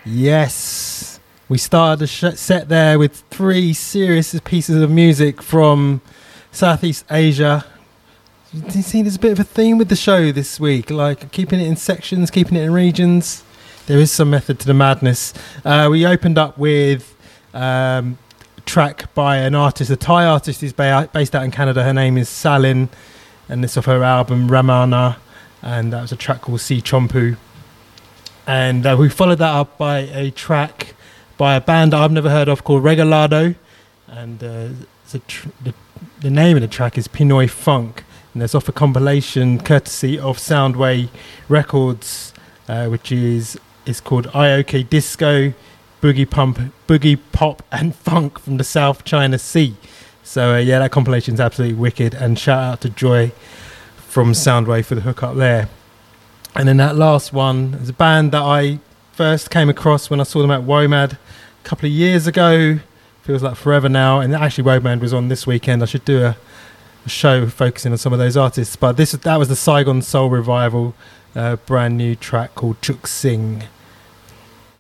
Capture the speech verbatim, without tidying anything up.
Yes, we started the sh- set there with three serious pieces of music from Southeast Asia. You see, there's a bit of a theme with the show this week, like keeping it in sections, keeping it in regions. There is some method to the madness. Uh, we opened up with um, a track by an artist, a Thai artist who's ba- based out in Canada. Her name is Salin, and it's off her album Ramana, and that was a track called Si Chompu. And uh, we followed that up by a track by a band that I've never heard of called Regalado, and uh, it's a tr- the, the name of the track is Pinoy Funk, and it's off a compilation courtesy of Soundway Records, uh, which is is called I O K Disco, Boogie Pump, Boogie Pop and Funk from the South China Sea. So uh, yeah, that compilation's absolutely wicked, and shout out to Joy from Soundway for the hookup there. And then that last one is a band that I first came across when I saw them at WOMAD a couple of years ago. Feels like forever now. And actually WOMAD was on this weekend. I should do a, a show focusing on some of those artists. But this that was the Saigon Soul Revival, uh, brand new track called Chuk Sing.